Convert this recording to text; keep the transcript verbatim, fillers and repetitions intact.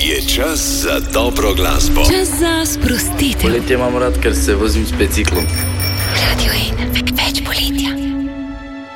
Je čas za dobro glasbo. Čas za sprostitev. Poletje imam rad, ker se vozim s biciklom. Radio ena, več poletja.